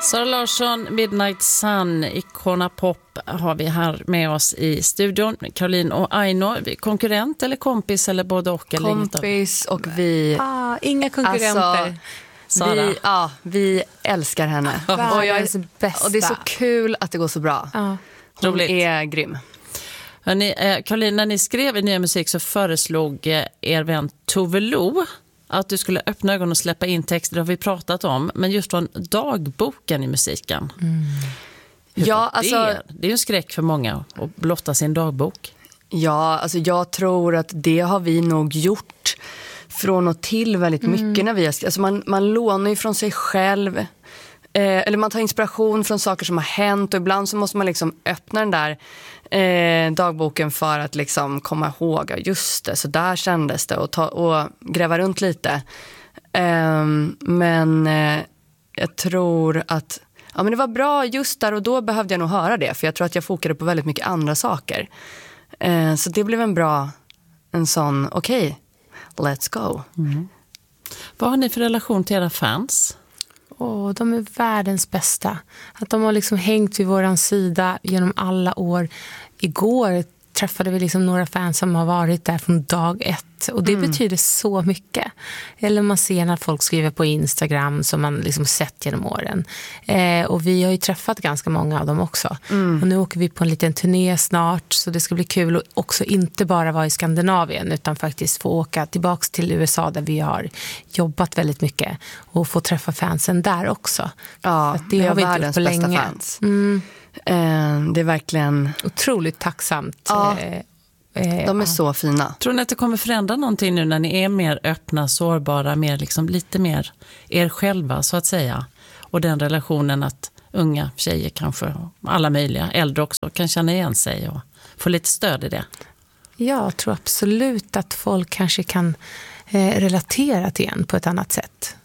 Sara Larsson, Midnight Sun, Icona Pop har vi här med oss i studion. Caroline och Aino, konkurrent eller kompis eller både och? Eller kompis och vi... inga konkurrenter. Alltså, vi älskar henne. Och bästa. Och det är så kul att det går så bra. Hon roligt. Är grym. Caroline, när ni skrev i Nya Musik så föreslog er vän Tove Lo att du skulle öppna ögonen och släppa in texter, det har vi pratat om, men just från dagboken i musiken. Ja, alltså, det är ju en skräck för många att blotta sin dagbok. Ja, alltså jag tror att det har vi nog gjort från och till väldigt mycket när vi alltså man lånar ju från sig själv. Eller man tar inspiration från saker som har hänt och ibland så måste man liksom öppna den där dagboken för att liksom komma ihåg, just det, så där kändes det och gräva runt lite. Men jag tror att men det var bra just där och då behövde jag nog höra det, för jag tror att jag fokade på väldigt mycket andra saker. Så det blev en sån okej, let's go. Vad har ni för relation till era fans? De är världens bästa. Att de har liksom hängt vid våran sida genom alla år. Igår träffade vi liksom några fans som har varit där från dag ett. Och det betyder så mycket. Eller man ser när folk skriver på Instagram som man liksom sett genom åren. Och vi har ju träffat ganska många av dem också. Och nu åker vi på en liten turné snart. Så det ska bli kul att också inte bara vara i Skandinavien utan faktiskt få åka tillbaka till USA där vi har jobbat väldigt mycket. Och få träffa fansen där också. Ja, det har vi inte världens gjort på bästa länge. fans. Det är verkligen otroligt tacksamt. Ja. De är så fina. Tror ni att det kommer förändra någonting nu när ni är mer öppna, sårbara, mer liksom lite mer er själva så att säga? Och den relationen att unga tjejer kanske, alla möjliga, äldre också, kan känna igen sig och få lite stöd i det? Jag tror absolut att folk kanske kan relatera till en på ett annat sätt.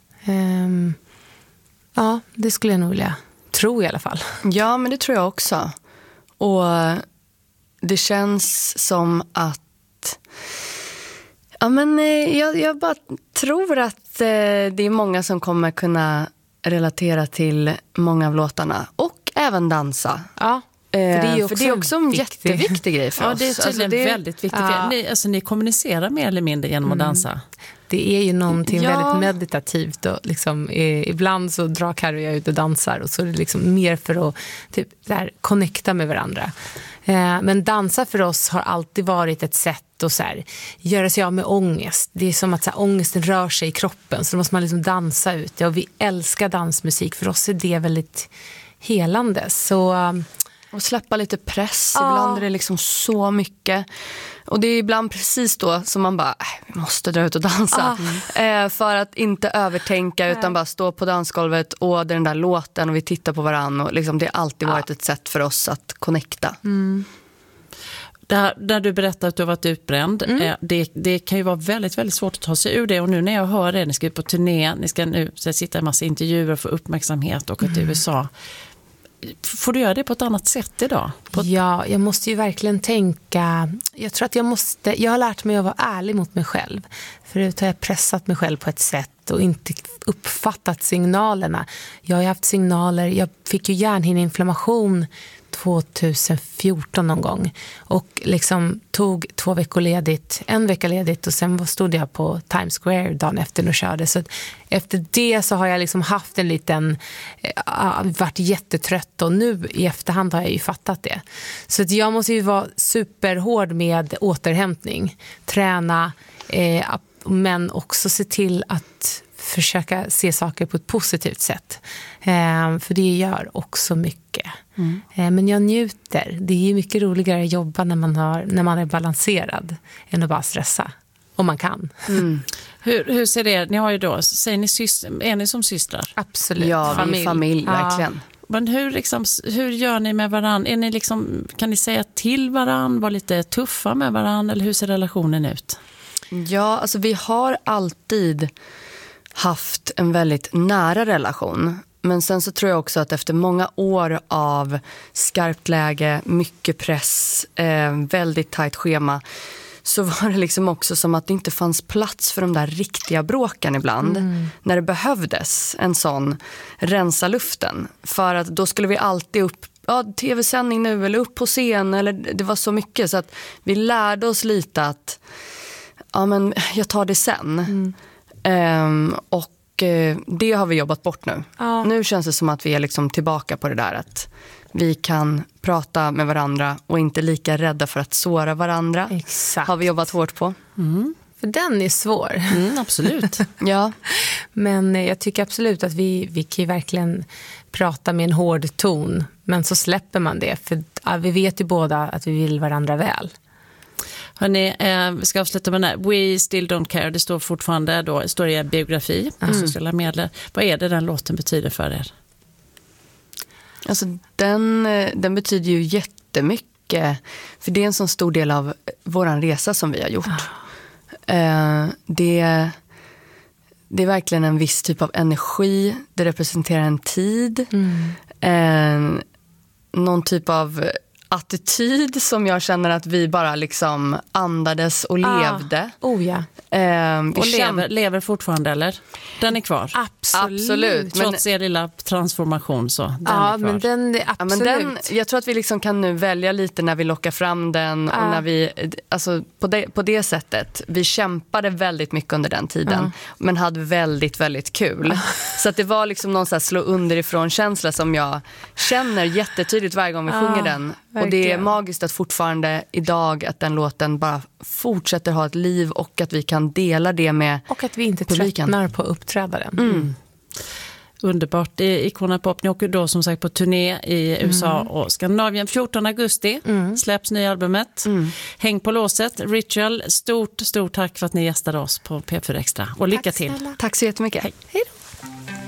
Ja, det skulle jag nog vilja tro i alla fall. Ja, men det tror jag också. Och det känns som att jag bara tror att det är många som kommer kunna relatera till många av låtarna och även dansa. Ja, för det är också en jätteviktig grej för oss. Ja, det är tydligen väldigt viktigt. Ni kommunicerar mer eller mindre genom att dansa. Det är ju någonting väldigt meditativt och liksom, ibland så drar Karo och jag ut och dansar och så är det liksom mer för att typ, där, connecta med varandra. Men dansa för oss har alltid varit ett sätt att så här, göra sig av med ångest. Det är som att så här, ångesten rör sig i kroppen, så då måste man liksom dansa ut det. Och vi älskar dansmusik, för oss är det väldigt helande. Så... Och släppa lite press, ibland är det liksom så mycket. Och det är ibland precis då som man bara, vi måste dra ut och dansa. För att inte övertänka utan bara stå på dansgolvet och den där låten och vi tittar på varann. Och liksom, det har alltid varit ett sätt för oss att connecta. Där du berättar att du har varit utbränd, det kan ju vara väldigt, väldigt svårt att ta sig ur det. Och nu när jag hör det, ni ska ut på turné, ni ska nu sitta i en massa intervjuer och få uppmärksamhet och åka till USA. Får du göra det på ett annat sätt idag? Ja, jag måste ju verkligen tänka. Jag tror att jag har lärt mig att vara ärlig mot mig själv. Förut har jag pressat mig själv på ett sätt och inte uppfattat signalerna. Jag har haft signaler. Jag fick ju hjärnhinneinflammation 2014 någon gång och liksom tog 2 veckor ledigt, 1 vecka ledigt och sen stod jag på Times Square dagen efter och körde. Så efter det så har jag liksom haft en liten, varit jättetrött och nu i efterhand har jag ju fattat det. Så att jag måste ju vara superhård med återhämtning, träna, men också se till att försöka se saker på ett positivt sätt. För det gör också mycket. Men jag njuter. Det är ju mycket roligare att jobba när man är balanserad än att bara stressa. Om man kan. Hur ser det? Ni har ju då, säger ni är ni som systrar? Absolut. Ja, vi är familj, verkligen. Men hur gör ni med varann? Är ni liksom, kan ni säga till varann? Vara lite tuffa med varann? Eller hur ser relationen ut? Ja, alltså vi har alltid haft en väldigt nära relation. Men sen så tror jag också att efter många år av skarpt läge, mycket press, väldigt tajt schema, så var det liksom också som att det inte fanns plats för de där riktiga bråken ibland. När det behövdes en sån rensa luften. För att då skulle vi alltid upp, tv-sändning nu eller upp på scen, eller det var så mycket så att vi lärde oss lite att men jag tar det sen. Och det har vi jobbat bort nu. Nu känns det som att vi är liksom tillbaka på det där att vi kan prata med varandra och inte lika rädda för att såra varandra. Exakt. Har vi jobbat hårt på. För den är svår. Absolut. Ja. Men jag tycker absolut att vi kan ju verkligen prata med en hård ton. Men så släpper man det. För vi vet ju båda att vi vill varandra väl. Hörrni, vi ska avsluta med den här. We still don't care. Det står fortfarande då, står i er biografi på sociala medier. Vad är det den låten betyder för er? Alltså den betyder ju jättemycket. För det är en så stor del av våran resa som vi har gjort. Det är verkligen en viss typ av energi. Det representerar en tid. Någon typ av attityd som jag känner att vi bara liksom andades och levde. Ja. Och lever fortfarande, eller? Den är kvar. Absolut. Trots er lilla transformation så. Den är kvar. Men den är absolut. Jag tror att vi liksom kan nu välja lite när vi lockar fram den. Och när vi, alltså på det sättet. Vi kämpade väldigt mycket under den tiden. Men hade väldigt, väldigt kul. Så att det var liksom någon så här slå underifrån känsla som jag känner jättetydligt varje gång vi sjunger den. Och det är magiskt att fortfarande idag att den låten bara fortsätter ha ett liv och att vi kan dela det med och att vi inte publiken. Tröttnar på uppträdaren. Underbart. Icona Pop, ni åker då som sagt på turné i USA och Skandinavien. 14 augusti släpps nya albumet. Häng på låset. Ritual, stort tack för att ni gästade oss på P4 Extra. Och lycka till. Tack så jättemycket. Hej då.